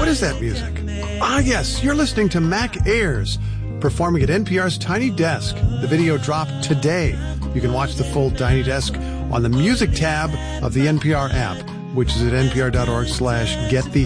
What is that music? Ah, yes, you're listening to Mac Ayres, performing at NPR's Tiny Desk. The video dropped today. You can watch the full Tiny Desk on the music tab of the NPR app, which is at npr.org/getthehits.